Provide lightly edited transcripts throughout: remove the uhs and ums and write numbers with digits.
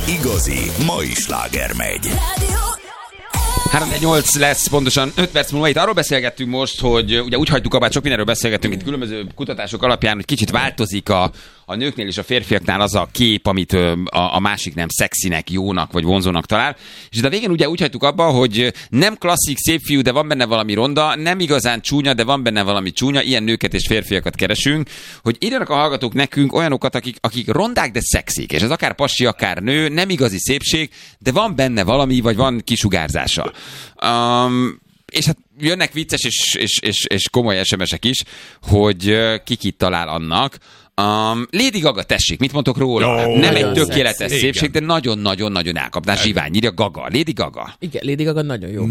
igazi mai sláger megy. 3-8 lesz pontosan 5 perc múlva. Itt arról beszélgettünk most, hogy ugye úgy hagytuk abba, sok mindenről beszélgettünk itt különböző kutatások alapján, hogy kicsit változik a nőknél és a férfiaknál az a kép, amit a másik nem szexinek, jónak vagy vonzónak talál. És itt a végén ugye úgy hagytuk abba, hogy nem klasszik szép fiú, de van benne valami ronda, nem igazán csúnya, de van benne valami csúnya, ilyen nőket és férfiakat keresünk, hogy írjanak a hallgatók nekünk olyanokat, akik rondák, de szexik, és ez akár pasi, akár nő, nem igazi szépség, de van benne valami, vagy van kisugárzása. És hát jönnek vicces és komoly SMS-ek is, hogy kikit talál annak. Lady Gaga, tessék, mit mondtok róla? Jó, nem egy tökéletes szexi. szépség, de nagyon-nagyon-nagyon elkapná. Zsivány írja Gaga. Lady Gaga. Igen, Lady Gaga nagyon jó.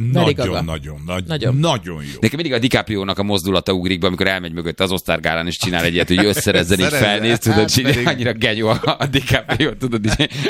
Nagyon jó. Nekem mindig a DiCaprio-nak a mozdulata ugrik be, amikor elmegy mögött az Oscar gálán, és csinál egy ilyet, hogy összerezzen, így felnéz, tudod, annyira genyó a DiCaprio, tudod.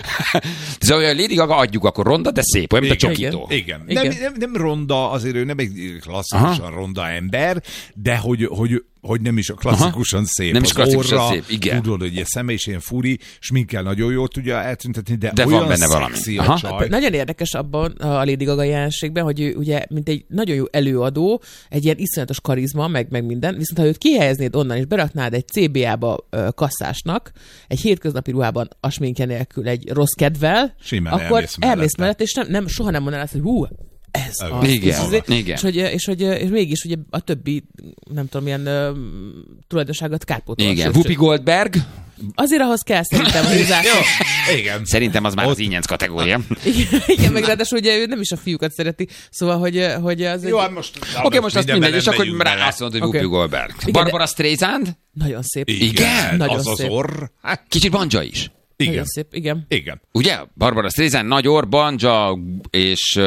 Szóval Lady Gaga adjuk, akkor ronda, de szép, olyan, mint a csokító. Igen. Nem ronda, azért ő nem egy klasszikusan ronda ember, de hogy nem is a klasszikusan szép. Nem is klasszikusan orra, szép, igen. Tudod, hogy ilyen szeme is ilyen furi, sminkel nagyon jól tudja eltüntetni, de van olyan benne valami. szexi a csaj. Nagyon érdekes abban a Lady Gaga jelenségben, hogy ő ugye, mint egy nagyon jó előadó, egy ilyen iszonyatos karizma, meg minden, viszont ha őt kihelyeznéd onnan, és beraknád egy CBA-ba kasszásnak, egy hétköznapi ruhában a sminkje nélkül, egy rossz kedvel, Simán akkor elmész mellett, és soha nem mondanád, hogy hú, ez az. Igen. És mégis ugye a többi, nem tudom, milyen tulajdonságot kárpótol. Igen. Whoopi Goldberg. Azért ahhoz kell szerintem húzás. Igen. Szerintem az már az ínyenc kategória. Igen, meg ráadásul ugye ő nem is a fiúkat szereti, szóval, hogy az Jó, hát most... Oké, most azt mindegy, és akkor rá azt mondod, hogy Whoopi Goldberg. Barbara Streisand? Nagyon szép. Igen? Nagyon az szép. az orr. Kicsit banja is. Igen. Nagyon szép, igen. Ugye? Barbara Streisand, nagy orr, banja és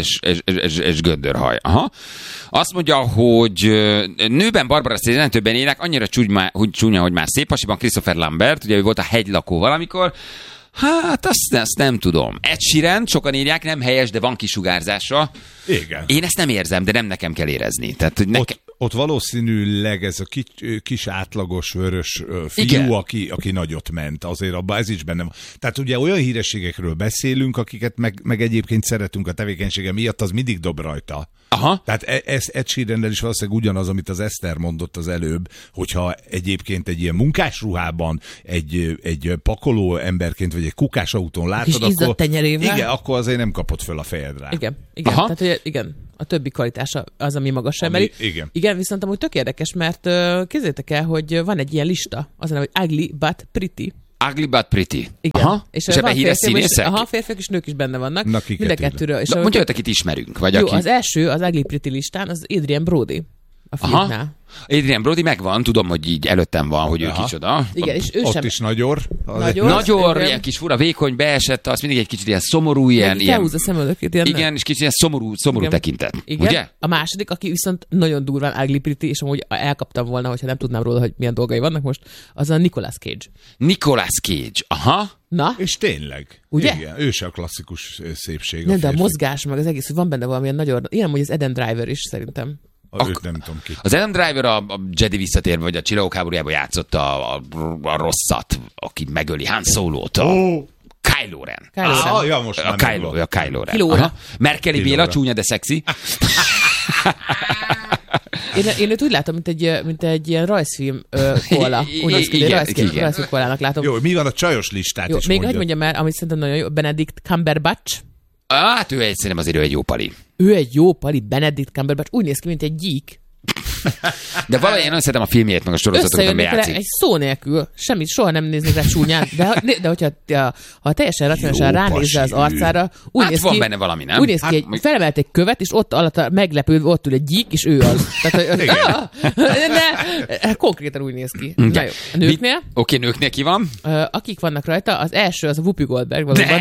göndörhaj. Aha. Azt mondja, hogy nőben Barbara Streisand többen élnek, annyira csúnya, hogy már szép pasiban. Christopher Lambert, ugye ő volt a hegylakó valamikor. Hát azt nem tudom. Ed Sheeran, sokan írják, nem helyes, de van kisugárzása. Igen. Én ezt nem érzem, de nem nekem kell érezni. Tehát, hogy Ott valószínűleg ez a kis átlagos vörös fiú, Igen. aki nagyot ment. Azért abban ez is benne van. Tehát ugye olyan hírességekről beszélünk, akiket meg egyébként szeretünk a tevékenysége miatt, az mindig dob rajta. Aha. Tehát ez Ed Sheerannel is valószínűleg ugyanaz, amit az Eszter mondott az előbb, hogyha egyébként egy ilyen munkásruhában egy pakoló emberként, vagy egy kukás autón látod, izzadt tenyerével. Igen, akkor azért nem kapott föl a fejed rá. Igen. Aha. Tehát, hogy igen, a többi kvalitása az, ami magas emeli. Igen, viszont amúgy tök érdekes, mert képzeljétek el, hogy van egy ilyen lista, az a neve, hogy Ugly But Pretty. Ugly But Pretty. Igen. Aha. És ebben híres színészek? Aha, férfiak és nők is benne vannak. Na, mind a kettőről. És mondja, hogy akit ismerünk. Vagy jó, aki... az első, az Ugly Pretty listán, az Adrian Brody. A fiúknál. Adrian Brody megvan, tudom, hogy így előttem van, hogy ő kicsoda. Igen, és ő Ott sem... is nagy orr. Nagy orr, ilyen kis fura, vékony, beesett, az mindig egy kicsit ilyen szomorú, ilyen... Felhúzza a szemöldökét. Igen, és kicsit ilyen szomorú tekintet. Igen. Ugye? A második, aki viszont nagyon durván Ugly Pretty, és amúgy elkaptam volna, hogyha nem tudnám róla, hogy milyen dolgai vannak most, az a Nicolas Cage. Nicolas Cage, aha. Na? És tényleg. Ugye? Igen, ő se a klasszikus szépség. Nem, de a mozgás, meg az egész, hogy van benne valamilyen nagyon... Ilyen, hogy az Adam Driver is szerintem. Őt nem tudom ki. Az Adam Driver a Jedi visszatérve, vagy a Csillagok háborújában játszotta a rosszat, aki megöli Han Solo-t. Kylo Ren. Kylo Ren. Merkeli Béla, csúnya, de szexi. Én őt úgy látom, mint egy ilyen rajzfilm kóla. Úgy néz ki, rajzfilm kólának látom. Jó, mi van a csajos listát jó, is még hogy mondjam el, amit szerintem nagyon jó, Benedict Cumberbatch. Hát szerintem azért ő egy jó pali. Ő egy jó pali, Benedict Cumberbatch, úgy néz ki, mint egy gyík. De valahogy én nagyon szeretem a filmjét, meg a sorozatokat, amiben játszik. Egy szó nélkül, semmit, soha nem néznék rá csúnyán, de hogyha teljesen racionálisan ránézze az arcára, úgy néz ki, van benne valami, nem? Úgy néz ki, hogy felemelt egy követ, és ott alatt meglepődve ott ül egy gyík, és ő az. Tehát, konkrétan úgy néz ki. Na jó, a nőknél? Oké, nőknél ki van? Akik vannak rajta, az első az a Whoopi Goldberg valóban,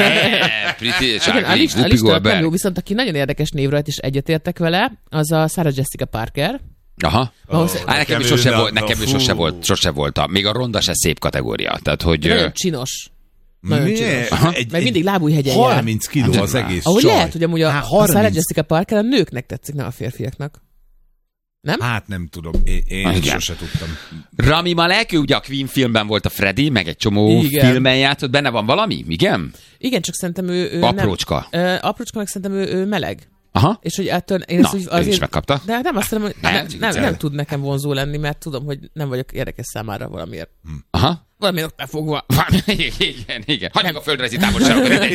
a lista nem jó, viszont aki nagyon érdekes név rajta, és egyetértek vele, az a Sarah Jessica Parker. Aha. Nekem sose volt. Még a ronda se szép kategória. Tehát, hogy... Nagyon csinos. Nagyon csinos. Meg mindig lábújhegyen jár. 30 kiló az egész ahogy csaj. lehet, hogy amúgy a Sarah Jessica Parker a nőknek tetszik, nem a férfiaknak. Nem? Hát nem tudom, én sose tudtam. Rami Malek, ő ugye a Queen filmben volt a Freddy, meg egy csomó filmben játszott. Benne van valami? Igen? Igen, csak szerintem ő aprócska. Nem, aprócska, meg szerintem ő meleg. Aha. És hogy ettől én Na, azért, is megkapta. De nem azt mondom, hogy nem tud nekem vonzó lenni, mert tudom, hogy nem vagyok érdekes számára valamiért. Aha. Valamiért befogva. Igen. Hagyjuk a földrajzi távolságokat.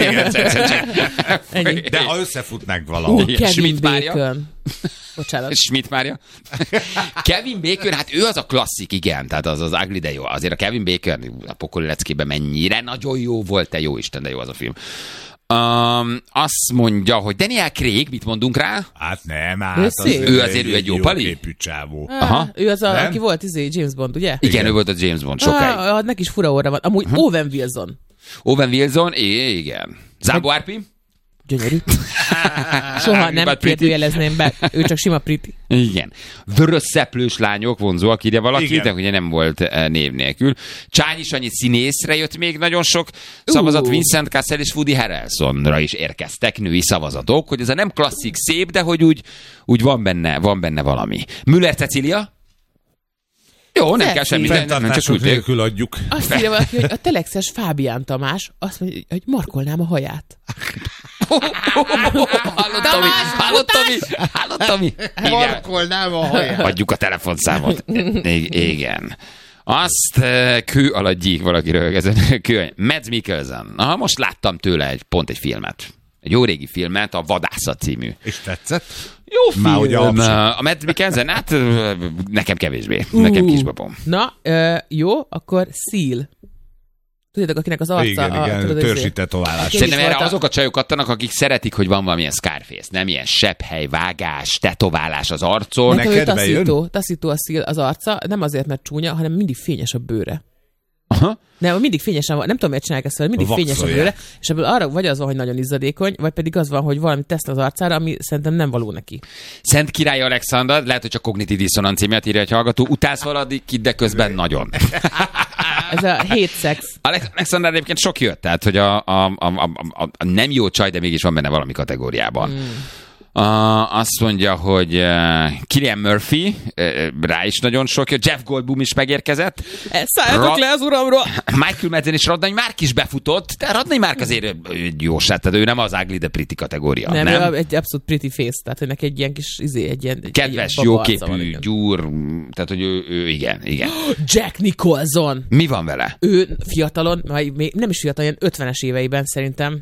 De ha összefutnánk valahol. Kevin Bacon. Bocsánat. Schmidt Mária. Kevin Bacon, hát ő az a klasszik, igen, tehát az ugly, de jó. Azért a Kevin Bacon a pokoli leckében mennyire nagyon jó volt, te jó Isten, de jó az a film. Azt mondja, hogy Daniel Craig, mit mondunk rá? Hát nem, ő azért egy jó pali. Képű csávó. Aha. Ő az, aki volt James Bond, ugye? Igen, ő volt a James Bond sokáig. Neki is fura orra van. Amúgy Owen Wilson. Owen Wilson, igen. Zámbó Árpi? Gyönyörű. Soha nem kérdőjelezném be. Ő csak sima pretty. Igen. Vörös szeplős lányok vonzóak, ide valaki, igen. De ugye nem volt név nélkül. Csányi Sanyi színészre jött még nagyon sok szavazat, Vincent Cassel és Woody Harrelsonra is érkeztek női szavazatok, hogy ez a nem klasszik szép, de hogy úgy van benne valami. Müller Cecília? Jó, nem kell semmi, nem csak úgy nélkül adjuk. Azt írja valaki, hogy a telexes Fábián Tamás azt mondja, hogy markolnám a haját. Hallottam. Markolnám a haját. Adjuk a telefonszámot. Igen. Azt kő alatt gyík valaki röhögezett. Mads Mikkelsen. Aha, most láttam tőle pont egy filmet. Egy jó régi filmet, a Vadászat című. És tetszett? Jó film. A Mads Mikkelsen, hát nekem kevésbé. Nekem kisbabom. Na, jó, akkor Seal. Tudjátok, akinek az arca... Igen, törzsi tetoválás. Szerintem erre azok a csajok adtanak, akik szeretik, hogy van valamilyen Scarface, nem ilyen sepphely, vágás, tetoválás az arcon. Neked bejön? Taszító a Seal az arca, nem azért, mert csúnya, hanem mindig fényes a bőre. Aha. Nem, mindig fényesen van, nem tudom, miért csinálják ezt, hogy mindig fényes a bőre, és ebből arra vagy az van, hogy nagyon izzadékony, vagy pedig az van, hogy valamit tesz az arcára, ami szerintem nem való neki. Szent Király Alexander, lehet, hogy csak kognitív diszonancia miatt írja egy hallgató, utálsz valadik, de közben nagyon. Ez a hate sex. Alexander egyébként sok jött, tehát, hogy a nem jó csaj, de mégis van benne valami kategóriában. Azt mondja, hogy Cillian Murphy, rá is nagyon sok jött, Jeff Goldblum is megérkezett. Szálljatok le az uramról! Michael Madsen és Radnai Márk is befutott, de Radnai Márk azért jó sát, tehát ő nem az ugly, de pretty kategória. Nem, ő egy abszolút pretty face, tehát hogy neki egy ilyen kis egy kedves, jóképű, gyúr, tehát hogy ő igen. Jack Nicholson! Mi van vele? Ő fiatalon, még nem is fiatal, ilyen 50-es éveiben szerintem.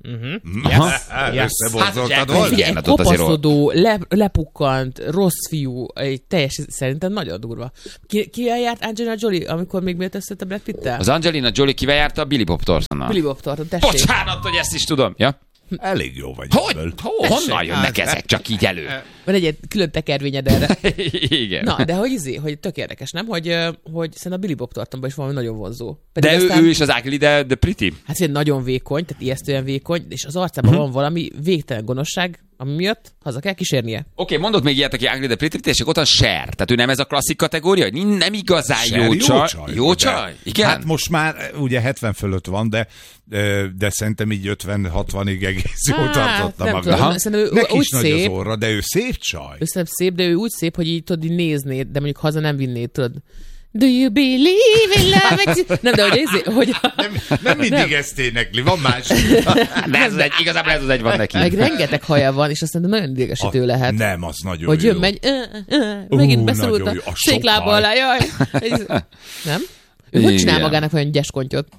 Összeborzoltad volna? Kopaszodó, lepukkant, rossz fiú, egy teljes, szerintem nagyon durva. Kivel járt Angelina Jolie, amikor még miért összött a Brad Pitt-tel? Az Angelina Jolie kivel járta? Billy Bob Thorntonnal. Billy Bob Thornton, tessék. Bocsánat, hogy ezt is tudom. Ja? Elég jó vagy. Hogy? Honnan jönnek ezek csak így elő? Van egy külön tekervényed erre. Igen. Na, de hogy tök érdekes, nem? Hogy szerintem a Billy Bob Thorntonban is valami nagyon vonzó. Pedig de aztán, ő is az ugly, de pretty. Hát nagyon vékony, tehát ijesztően vékony, és az arcában van valami végtelen gonoszság, ami miatt haza kell kísérnie. Oké, mondok még ilyet, aki ugly, de pretty, és ott a Cher. Tehát ő nem ez a klasszik kategória, hogy nem igazán jó csaj. Jó csaj? Igen? Hát most már ugye 70 fölött van, de szerintem így 50-60-ig egész jól tartotta magát. Neki is nagy az orra, de ő szép csaj. Ő szép, de ő úgy szép, hogy így tudod, így néznéd, de mondjuk haza nem vinnéd, tudod. Do you believe in love? Nem, de hogy nem mindig ezt énekli, van más. De ez egy, igazából ez az egy van neki. Meg rengeteg haja van, és aztán nagyon idegesítő lehet. Nem, az nagyon hogy jó. Hogy jön, megint beszorult a széklába alá, jaj. Nem? Ő hogy csinál magának olyan gyeskontyot?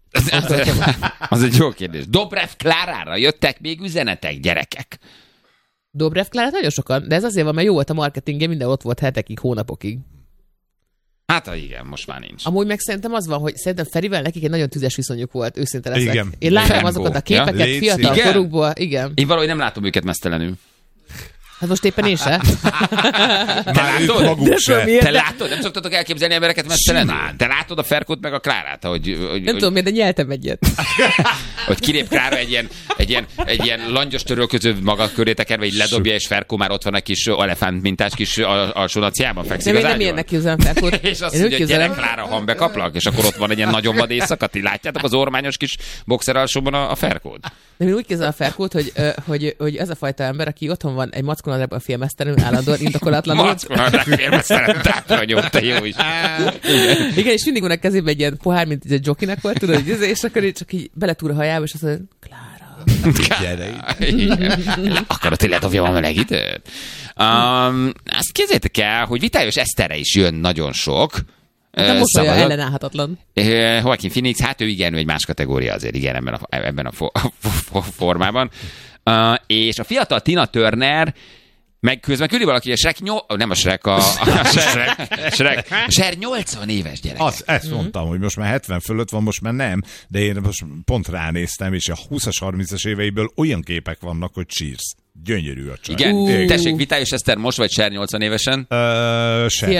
Az egy jó kérdés. Dobrev Klárára jöttek még üzenetek, gyerekek. Dobrev Klára nagyon sokan, de ez azért van, mert jó volt a marketingje, minden ott volt hetekig, hónapokig. Hát igen, most már nincs. Amúgy meg szerintem az van, hogy szerintem Ferivel nekik egy nagyon tüzes viszonyuk volt, őszinte leszek. Igen. Én láttam azokat a képeket fiatal korukból, igen. Én valahogy nem látom őket mesztelenül. Hát most éppen én se. Te látod? Te látod? Nem szoktatok elképzelni embereket mesztelenül? Te látod a Ferkót meg a Klárát? Nem tudom miért, de nyeltem egyet. Hogy kilép Klára egy ilyen langyos törölköző maga köré tekerve, így ledobja, és Ferkó már ott van egy kis elefánt mintás kis alsónaciában fekszik az ágyon. Nem ilyennek képzelem Ferkót. És azt mondja, hogy gyere Klára, han bekaplak, és akkor ott van egy ilyen nagyon vad éjszaka. Ti látjátok az ormányos kis boxer alsóban a Ferkót? De én úgy képzelem a Ferkót, hogy ez a fajta ember, aki otthon van egy mackonadrágban filmesztelen, állandóan indokolatlanul. Mackonadrág filmesztelen, tápra nyomta, jó is. Igen, és mindig van a kezében egy ilyen pohár, mint egy jokinak volt, tudod, és akkor csak így beletúr a hajába, és azt mondja, Klára. Gyere. Akarod, hogy ledobjam a meleg időt? Azt képzeljétek el, hogy Vitályos Eszterre is jön nagyon sok. De most olyan ellenállhatatlan. Joaquin Phoenix, hát ő igen, ő egy más kategória azért, igen, ebben a formában. És a fiatal Tina Turner meg közben küldi valaki a Shrek, nem a Shrek, a Shrek 80 éves gyerek. Ezt mondtam, hogy most már 70 fölött van, most már nem, de én most pont ránéztem, és a 20-as, 30-as éveiből olyan képek vannak, hogy sírsz. Gyönyörű a csaj. Igen, tessék, Vitályos Eszter most vagy Ser 80 évesen? Sem.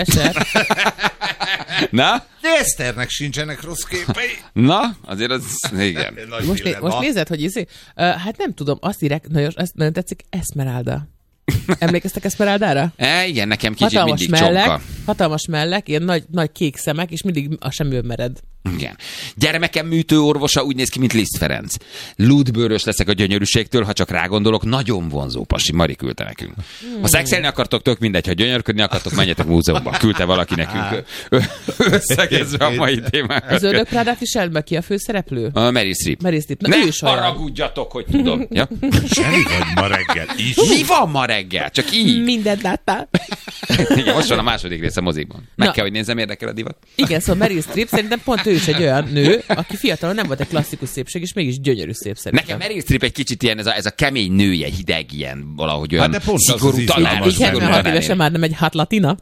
Na? De Eszternek sincsenek rossz képei. Na, azért az, igen. Most nézed, hogy hát nem tudom, azt írják, nagyon tetszik, Esmeralda. Emlékeztek Esmeraldára? Igen, nekem kicsit mindig csonka. Hatalmas mellek, ilyen nagy kék szemek, és mindig a semmiből mered. Igen. Gyermekem műtő orvosa úgy néz ki, mint Liszt Ferenc. Lúdbőrös leszek a gyönyörűségtől, ha csak rágondolok, nagyon vonzó pasi. Mari küldte nekünk. Ha szexelni akartok, tök mindegy, ha gyönyörködni akartok, menjetek múzeumba. Küldte valaki nekünk összegezve a mai témákat. Az Ördög Prádát viselt be, ki a főszereplő? Meryl Streep. Na, ne haragudjatok, hogy tudom. Ja? Semmi vagy ma reggel is. Mi van ma reggel? Csak így. Mindent láttál. Igen, most van a második része mozikban. Meg kell, hogy nézzem, érdekel a divat. Igen, szóval Meryl Streep szerintem pont ő is egy olyan nő, aki fiatalon nem volt egy klasszikus szépség, és mégis gyönyörű szép szerintem. Nekem Meryl Streep egy kicsit ilyen, ez a kemény nője, hideg ilyen, valahogy olyan de pont szigorú tanár. Így 76 évesen már nem egy hot latina.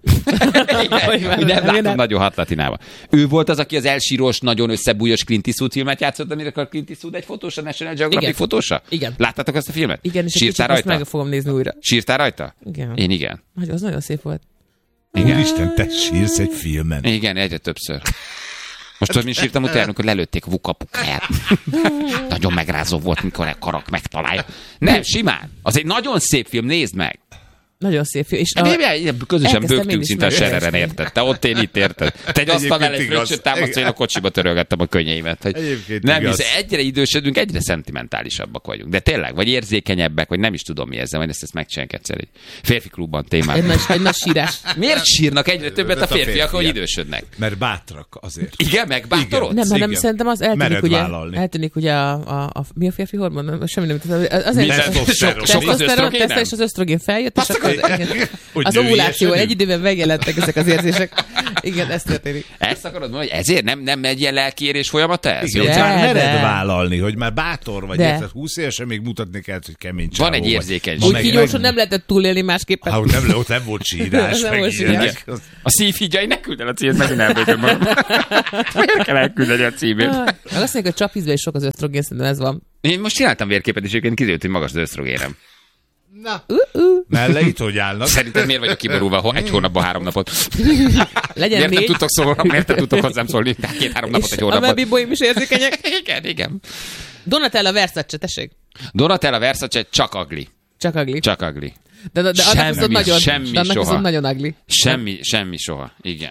Nem látom nagyon hot latinával. Ő volt az, aki az elsírós, nagyon összebújos Clint Eastwood filmet játszott, amire a Clint Eastwood egy fotós, a National Geographic fotósa? Igen. Láttátok ezt a filmet? Igen, és sírtál rajta? Meg fogom nézni újra. Sírtál rajta? Igen. Én igen. Az nagyon szép volt. Igen. Úristen, te sírsz egy filmen. Igen, egyre többször. Most tudod, mint sírtam utána, amikor lelőtték Vukapukáját. Nagyon megrázó volt, mikor a karak megtalálja. Nem, simán. Az egy nagyon szép film, nézd meg. Nagyon szép film. És közösen bőgtünk szinte a sereren, érted? Te ott, én itt, érted? Te egy asztal mellett fröccsöt támaszt, én a kocsiba törölgettem a könnyeimet. Nem, hisz egyre idősödünk, egyre szentimentálisabbak vagyunk. De tényleg, vagy érzékenyebbek, vagy nem is tudom mi ezzel, majd ezt megcsináljuk egyszer egy férfi klubban témában. Egy nagy sírás. Miért sírnak egyre többet a férfiak, hogy idősödnek? Mert bátrak azért. Igen, megbátorod? Nem, hanem szerintem az eltűnik ugye mi a férfi hormon? Semmi nem tudom. Testoszteron és az ösztrogén feljött, és akkor az ovuláció, egy időben megjelentek ezek az érzések. Igen, ez történik. Ezt akarod mondani, hogy ezért nem egy ilyen lelkiérés folyamata ez? Igen, már mered vállalni, hogy már bátor vagy, egyszer 20 évesen még mutatni kell, hogy kemény csávó. Van egy érzékenység. Úgy kígyósan nem lehetett túlélni másképpen. Ott nem volt sírás. A szívhígyai, ne küld el a címét, megint elbőgöm magam. Miért kell elküldeni a címét? Azt mondják, hogy csapvízben is sok az ösztrogén, szerintem ez van. Én most csináltam vérképet, és egyébként kiderült, hogy magas az ösztrogénem. Na. Melleit hogy állnak? Szerinted miért vagyok kiborulva egy hónapban 3 napot? Legyen miért nem tudtok szólni, miért nem tudtok hozzám szólni 2-3 napot egy hónapban? A webibóim is érzékenyek. Igen. Donatella Versace, tessék. Donatella Versace csak ugly. Csak ugly. De semmi soha. Nagyon ugly. Semmi soha.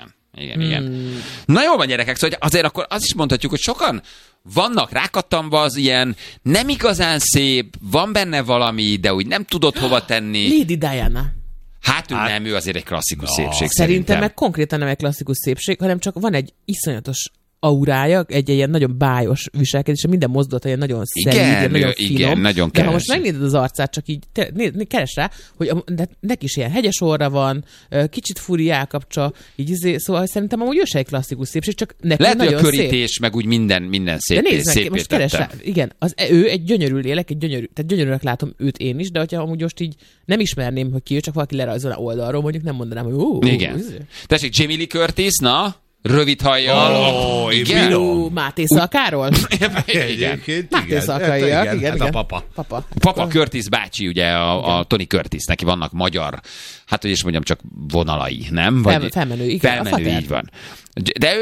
Igen. Na jól van, gyerekek, szóval azért akkor azt is mondhatjuk, hogy sokan vannak rákattanva az ilyen nem igazán szép, van benne valami, de úgy nem tudod hova tenni. Lady Diana. Hát ő azért egy klasszikus szépség szerintem. Meg konkrétan nem egy klasszikus szépség, hanem csak van egy iszonyatos aurája, egy ilyen nagyon bájos viselkedés, minden mozdulata ilyen nagyon szelíd, nagyon finom. Igen, nagyon de ha most megnézed az arcát, csak így keres rá, hogy neki is ilyen hegyes orra van, kicsit furi állkapcsa, így szóval szerintem amúgy ő se egy klasszikus szépség, csak neki lehet, nagyon hogy a körítés, szép. Meg úgy minden szép. De nézd meg, most keres rá. Igen, ő egy gyönyörű lélek, tehát gyönyörűnek látom őt én is, de hogyha amúgy most így nem ismerném, hogy ki ő, csak valaki lerajzolna oldalról, mondjuk nem mondanám, hogy igen. Tessék, Jamie Lee Curtis, na? Rövid hajjal. Igen. Máté Szalkáról? Igen. Máté Szalkáról. Igen. A papa. Papa Curtis bácsi, ugye a Tony Curtis, neki vannak magyar, hát hogy is mondjam, csak vonalai, nem? Vagy felmenő, igen. Felmenő, így van. De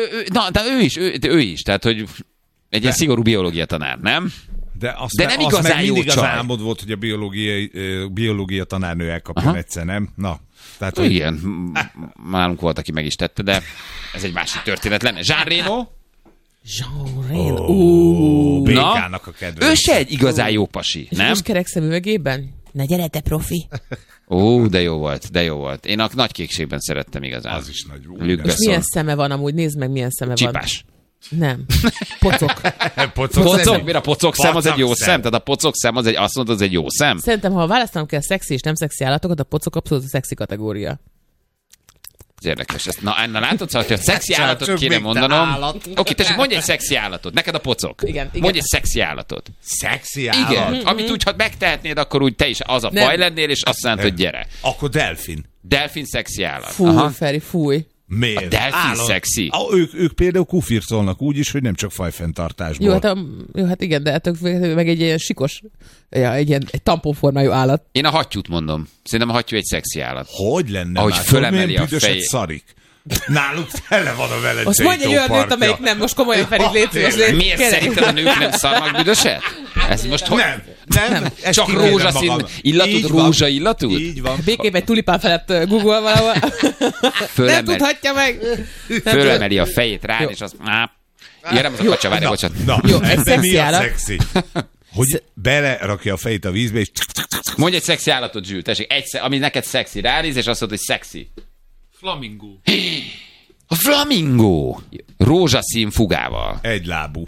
ő is, tehát hogy egy ilyen szigorú biológia tanár, nem? De nem igazán jó mindig csaj. Az álmod volt, hogy a biológia tanárnő elkapjon egyszer, nem? Na. Tehát, hogy... Igen, nálunk volt, aki meg is tette, de ez egy másik történet lenne. Jean Reno? Jean Reno. Békának a kedvenc. Ő se egy igazán jó pasi, És nem? most kerek szemüvegében? Na gyere, te profi. De jó volt. Én a nagy kékségben szerettem igazán. Az is nagy. Luc És Besson. milyen szeme van amúgy? Nézd meg, milyen szeme van. Csipás. Nem. Pocok. Pocok, mire a pocok szem az egy jó Pocok szem? Tehát a pocok szem az egy, azt mondod, az egy jó szem? Szerintem, ha választanom kell szexi és nem szexi állatokat, a pocok abszolút a szexi kategória. Ez érdekes. Na látod, szóval, hogyha szexi Csak állatot kéne még te mondanom. állat. Oké, tessék, mondj egy szexi állatot. Neked a pocok. Igen. Mondj egy szexi állatot. Szexi Igen. állat. Amit úgy, ha megtehetnéd, akkor úgy te is az a Nem. faj lennél, és azt mondod, hogy gyere. Akkor delfin. Delfin szexi állat. Fúj, Feri, fúj. Miért? A delfin szexi. Ők például kufircolnak úgy is, hogy nem csak fajfenntartásból. Jó, hát igen, de hát meg egy ilyen sikos, egy tamponformájú állat. Én a hattyút mondom. Szerintem a hattyú egy szexi állat. Hogy lenne Ahogy már? fölemeli Milyen a büdöset fejét. szarik. Náluk tele van a Velencei Most mondj egy olyan nőt, tópartja. amelyik nem, most komolyan Feri, légy szíves, tényleg. Miért szerinted a nők nem szarnak büdöset? Ez most hogy? Nem. Ezt Csak kivélem rózsaszín magam. illatú, Így van. rózsa illatú? Így van. Békében egy tulipán felett Google valahol. Nem Fölemeli, tudhatja meg. fölemeli a fejét rá, Jó. és az... Ja, nem az a kacsa, várj, bocsánat. Na, Jó, egy ebben szexi mi a állat. szexi? Hogy belerakja a fejét a vízbe, és Mondj egy szexi állatot, Zsül, tessék, ami neked szexi. Ránéz, és azt mondod, hogy szexi. Flamingó. A flamingo. Rózsaszín fugával. egylábú.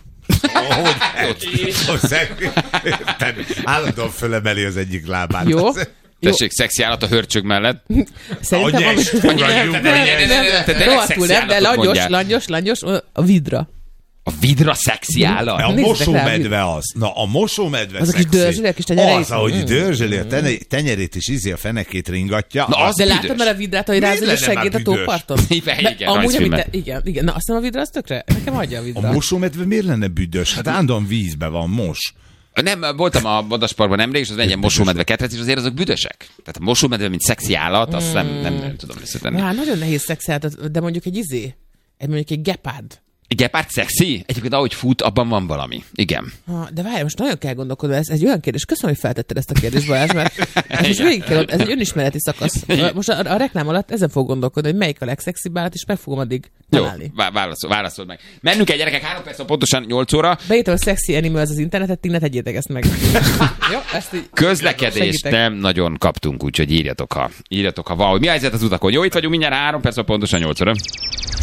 Állandóan fölemeli az egyik lábát. Jó. Tessék, szexi állat a hörcsög mellett. Szerintem A nyes, nem, fogadjuk, nem, a nyes. nem, Te rohadtul szexi nem, de állatot langyos, a vidra. A vidra szexi állat? A Nézzek rá, mosómedve az. Na, a mosómedve Az a kis szexi. dörzsöli a kis tenyereit? Az, ahogy dörzsöli a tenyerét, és a fenekét ringatja. Na, az De büdös. látod már a vidrát, hogy Miért rázol a lenne már seggét a büdös? tóparton? Igen, De amúgy, rajzfilmen. amit igen. Na, azt nem a vidra, az tökre? Nekem adja a A vidra. mosómedve miért lenne büdös? Hát állandóan vízbe van, mos. Nem, voltam a Vadasparkban nemrég, és az egy ilyen mosómedve kettrec, és azért azok büdösek. Tehát a mosómedve, mint szexi állat, azt nem tudom visszatenni. Hát nagyon nehéz szexelt, de mondjuk mondjuk egy gepárd. Egy gepárd szexi? Egyébként ahogy fut, abban van valami. Igen. De várj, most nagyon kell gondolkodni, ez egy olyan kérdés. Köszönöm, hogy feltetted ezt a kérdést, Balázs, mert ez, most végig kell, ez egy önismereti szakasz. Most a reklám alatt ezen fog gondolkodni, hogy melyik a legszexibb állat, és meg fogom addig Jó, találni. válaszold meg. Mennünk el, gyerekek, 3 perc, pontosan 8 óra. Beírtam a Sexy Animals az internetet, ti ne tegyétek ezt meg. Jó, ezt így Közlekedést segítek. nem nagyon kaptunk, úgyhogy írjatok, ha valahogy. Mi a helyzet az utakon? Jó, itt vagyunk mindjárt 3 perc, pontosan 8 óra.